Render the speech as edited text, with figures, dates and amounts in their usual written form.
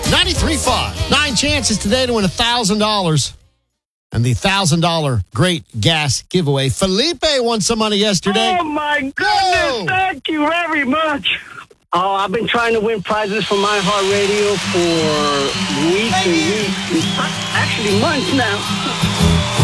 93.5. 9 chances today to win $1,000. And the $1,000 great gas giveaway. Felipe won some money yesterday. Oh, my goodness. Whoa. Thank you very much. Oh, I've been trying to win prizes from iHeartRadio for weeks and weeks. Actually, months now.